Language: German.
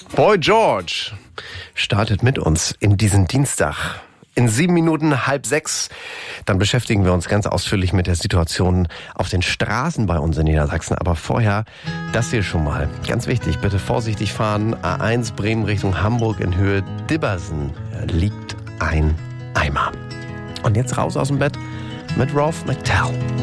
Boy George startet mit uns in diesen Dienstag. In 7 Minuten 5:30. Dann beschäftigen wir uns ganz ausführlich mit der Situation auf den Straßen bei uns in Niedersachsen. Aber vorher das hier schon mal. Ganz wichtig, bitte vorsichtig fahren. A1 Bremen Richtung Hamburg in Höhe Dibbersen liegt ein Eimer. Und jetzt raus aus dem Bett mit Ralph McTell.